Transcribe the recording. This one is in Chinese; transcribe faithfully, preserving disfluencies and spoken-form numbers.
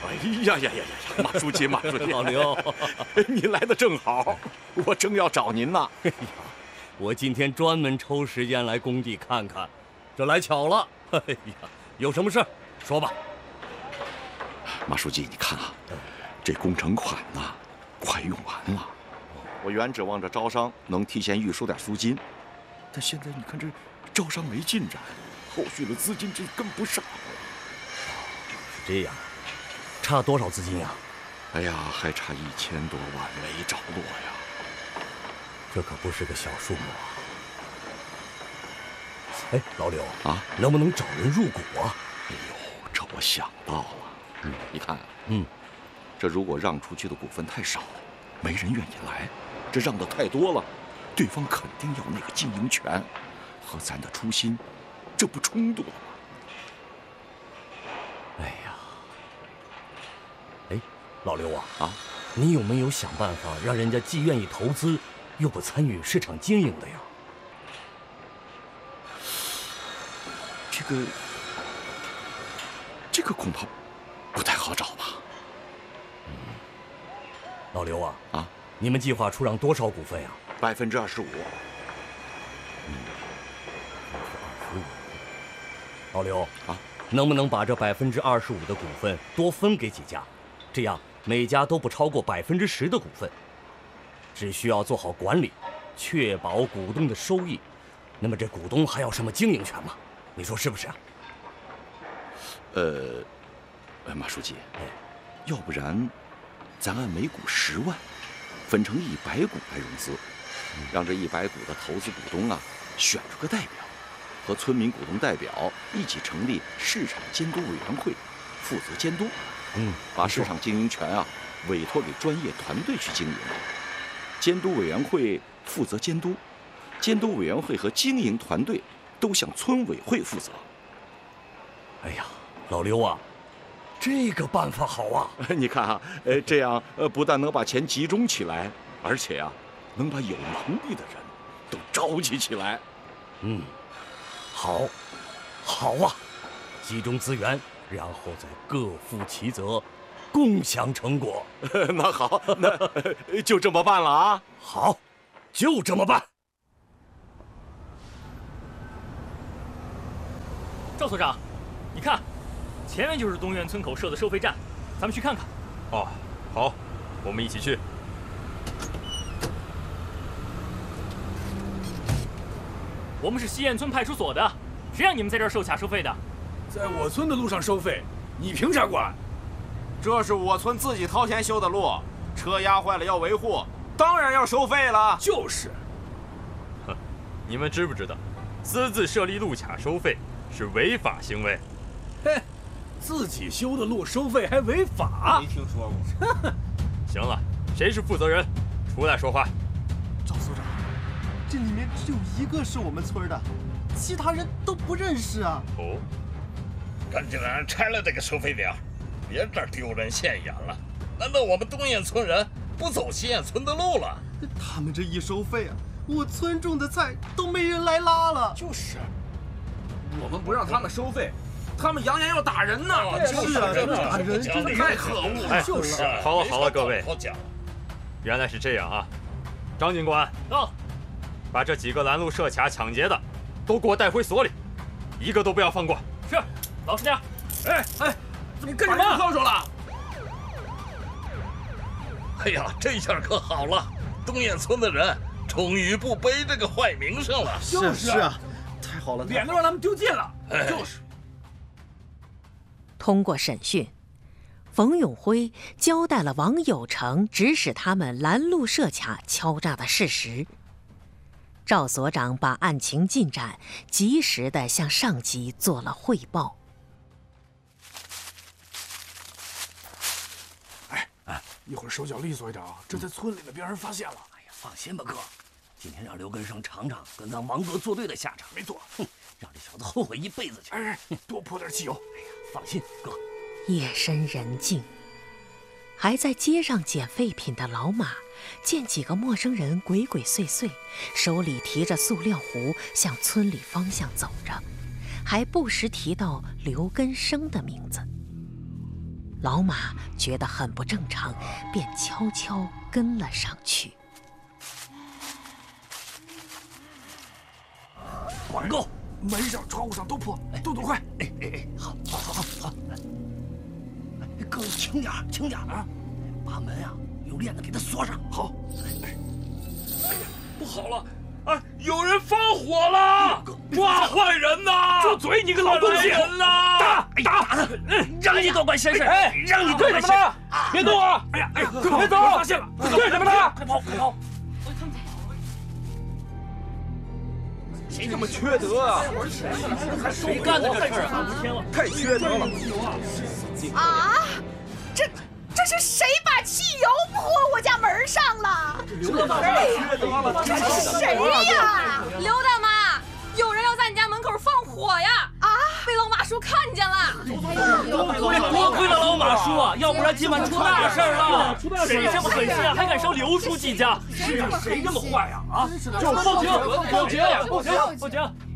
哎呀呀呀呀！马书记，马书记， 老刘， 你来的正好，我正要找您呢。 哎呀，我今天专门抽时间来工地看看，这来巧了。哎呀，有什么事说吧。 马书记，你看啊，这工程款呐，快用完了。我原指望着招商能提前预收点租金，但现在你看这招商没进展，后续的资金这跟不上。 是这样，差多少资金呀？ 哎呀，还差一千多万没着落呀。 这可不是个小数目啊！哎，老刘啊， 能不能找人入股啊？ 哎呦，这我想到了。嗯，你看啊， 嗯， 这如果让出去的股份太少，没人愿意来；这让的太多了，对方肯定要那个经营权，和咱的初心，这不冲突了吗？ 哎呀，哎，老刘啊， 啊， 你有没有想办法让人家既愿意投资，又不参与市场经营的呀？ 这个，这个恐怕不太好找吧？ 嗯，老刘啊， 啊， 你们计划出让多少股份呀？ 百分之二十五。 嗯，二十五。老刘啊， 能不能把这百分之二十五的股份多分给几家？这样每家都不超过百分之十的股份，只需要做好管理，确保股东的收益。那么这股东还要什么经营权吗？你说是不是啊？ 呃，马书记， 哎， 要不然，咱按每股十万，分成一百股来融资，让这一百股的投资股东啊选出个代表，和村民股东代表一起成立市场监督委员会，负责监督。 嗯， 把市场经营权啊委托给专业团队去经营，监督委员会负责监督，监督委员会和经营团队都向村委会负责。 哎呀，老刘啊，这个办法好啊！ 你看啊，呃，这样呃不但能把钱集中起来，而且啊，能把有能力的人都召集起来。 嗯，好，好啊，集中资源。然后再各负其责，共享成果。 那好，那就这么办了啊！ 好，就这么办。 赵所长，你看，前面就是东苑村口设的收费站，咱们去看看。 哦，好，我们一起去。 我们是西堰村派出所的，谁让你们在这儿收卡收费的？ 在我村的路上收费，你凭啥管？ 这是我村自己掏钱修的路，车压坏了要维护，当然要收费了。 就是。 哼，你们知不知道，私自设立路卡收费是违法行为？ 嘿，自己修的路收费还违法？ 没听说过。 行了，谁是负责人？出来说话。 赵所长，这里面只有一个是我们村的，其他人都不认识啊。 哦。 赶紧让人拆了这个收费表，别这儿丢人现眼了。难道我们东堰村人不走西堰村的路了？ 他们这一收费啊，我村种的菜都没人来拉了。 就是，我们不让他们收费，他们扬言要打人呢。 就是啊，打人真的太可恶了。就是。 好了好了，各位，原来是这样啊！张警官， 到， 把这几个拦路设卡抢劫的，都给我带回所里，一个都不要放过。 是。老实点！ 哎哎，你干什么？ 铐住了！ 哎呀，这下可好了，东堰村的人终于不背这个坏名声了。 就是啊，太好了， 脸都让他们丢尽了。 哎、 就是。 通过审讯，冯永辉交代了王有成指使他们拦路设卡敲诈的事实。赵所长把案情进展及时地向上级做了汇报。 一会儿手脚利索一点啊！这在村里的被人发现了。 哎呀，放心吧，哥，今天让刘根生尝尝跟咱王哥作对的下场。 没错， 哼，让这小子后悔一辈子去。 哎，多泼点汽油。 哎呀，放心，哥。 夜深人静，还在街上捡废品的老马见几个陌生人鬼鬼祟祟，手里提着塑料壶向村里方向走着，还不时提到刘根生的名字。 老马觉得很不正常，便悄悄跟了上去。 管够，门上、窗户上都破，动作快！ 哎哎哎，好，好，好，好，好！各位轻点，轻点啊！把门啊用链子给它锁上。好。哎呀， 不好了！啊，有人放火了！抓坏人呐！住嘴，你个老东西！人呐！打打他！ 让你多管闲事！ 哎，让你对什么呢？别动啊！哎呀，哎，快跑！别走！发现了！对什么呢？快跑！快跑！谁这么缺德啊？ 谁干的这事啊？ 太缺德了！ 啊，这这是谁把汽油泼我家门上了？ 刘大妈缺德了！ 这是谁呀？ 刘大妈，有人要在你家门口放火呀！啊，被老马叔看见了。 多亏了老马叔啊，要不然今晚出大事了。谁这么狠心啊，还敢烧刘书记家？ 是啊，谁这么坏呀？啊！ 就报警！报警！报警！报警！